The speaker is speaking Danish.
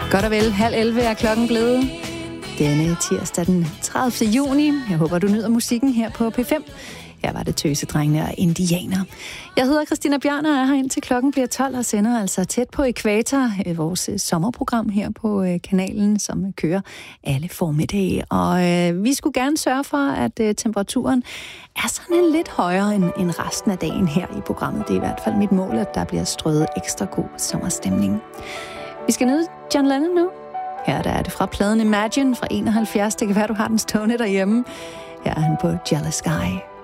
Godt og vel, 10:30 er klokken blevet. Denne tirsdag den 30. juni. Jeg håber, du nyder musikken her på P5. Her var det Tøsedrengene og Indianer. Jeg hedder Christina Bjørn og er her indtil klokken bliver 12 og sender altså tæt på Ækvator, vores sommerprogram her på kanalen, som kører alle formiddage. Og vi skulle gerne sørge for, at temperaturen er sådan lidt højere end resten af dagen her i programmet. Det er i hvert fald mit mål, at der bliver strøget ekstra god sommerstemning. Vi skal ned John Lennon nu. Her der er det fra pladen Imagine fra 71. Det kan være, du har den stående derhjemme. Her er han på Jealous Guy.